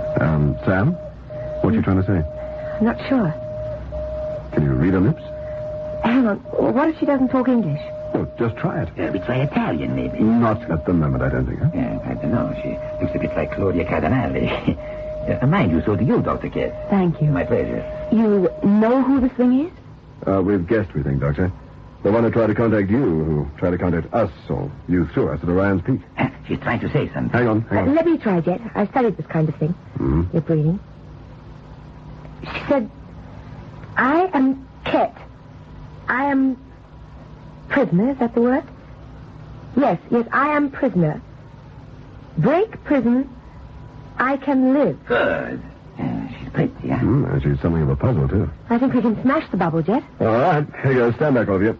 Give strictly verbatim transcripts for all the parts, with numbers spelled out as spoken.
Um, Sam? What are you trying to say? I'm not sure. Can you read her lips? Hang on. What if she doesn't talk English? Oh, just try it. Uh, we try Italian, maybe. Not at the moment, I don't think. Huh? Yeah, I don't know. She looks a bit like Claudia Cardinale. uh, mind you, so do you, Doctor Kett. Thank you. My pleasure. You know who this thing is? Uh, we've guessed, we think, Doctor. The one who tried to contact you, who tried to contact us, or you through us at Orion's Peak. Uh, she's trying to say something. Hang on, hang Uh, on. let me try, Jet. I've studied this kind of thing. Mm-hmm. Your breathing. She said, I am Kett. I am prisoner, is that the word? Yes, yes, I am prisoner. Break prison, I can live. Good. Uh, she's pretty, huh? Mm, and she's something of a puzzle, too. I think we can smash the bubble, Jet. All right, here you go. Stand back, all of you.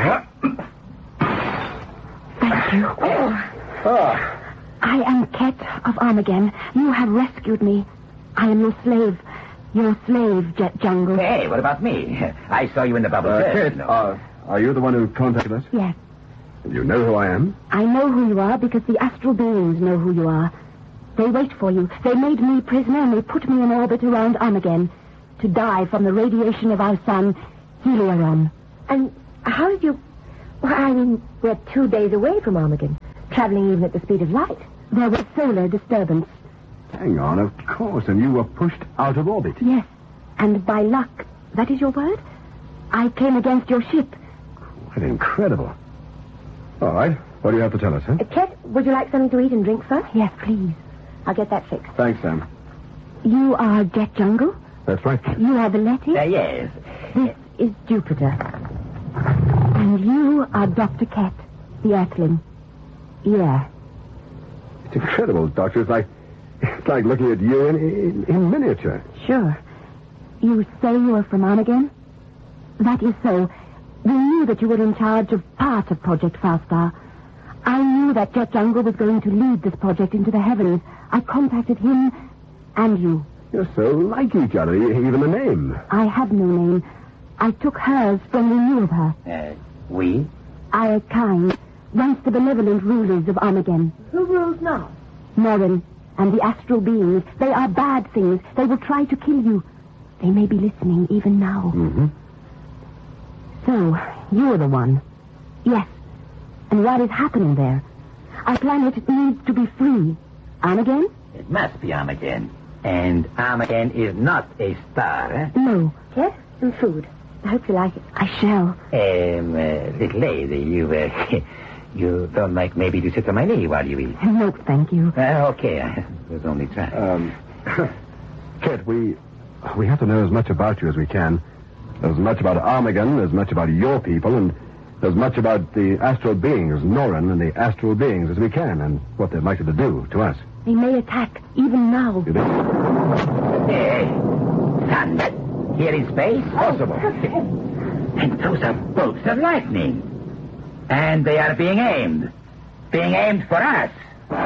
Thank you. Ah. I am Kett of Armageddon. You have rescued me. I am your slave. Your slave, Jet Jungle. Hey, what about me? I saw you in the bubble. Uh, first. Kate, No. uh, are you the one who contacted us? Yes. You know who I am? I know who you are because the astral beings know who you are. They wait for you. They made me prisoner and they put me in orbit around Armageddon to die from the radiation of our sun, Helion. And how did you... Well, I mean, we're two days away from Armageddon, traveling even at the speed of light. There was solar disturbance. Hang on, of course, and you were pushed out of orbit. Yes, and by luck, that is your word, I came against your ship. Quite incredible. All right, what do you have to tell us, huh? Uh, Kett, would you like something to eat and drink first? Yes, please. I'll get that fixed. Thanks, Sam. You are Jet Jungle? That's right. You are the Letty? Uh, yes. This is Jupiter. And you are Doctor Kett, the Earthling. Yeah. It's incredible, Doctor. It's like, it's like looking at you in, in, in miniature. Sure. You say you are from Armageddon? That is so. We knew that you were in charge of part of Project Farstar. I knew that Jet Jungle was going to lead this project into the heavens. I contacted him and you. You're so like each other, even the name. I have no name. I took hers when we knew of her. Uh, we? Our kind, once the benevolent rulers of Armageddon. Who rules now? Norrin and the astral beings. They are bad things. They will try to kill you. They may be listening even now. Mm-hmm. So, you're the one. Yes. And what is happening there? Our planet needs to be free. Armageddon? It must be Armageddon. And Armageddon is not a star, eh? No. Yes? And food. I hope you like it. I shall. Um, uh, little lady, you, uh, you don't like maybe to sit on my knee while you eat? No, thank you. Uh, okay, I was only trying. Um, Kit, we, we have to know as much about you as we can. As much about Armageddon, as much about your people, and as much about the astral beings, Norrin and the astral beings, as we can, and what they're likely to do to us. They may attack, even now. You think? Hey, thunder. Here in space? Possible. And those are bolts of lightning. And they are being aimed. Being aimed for us.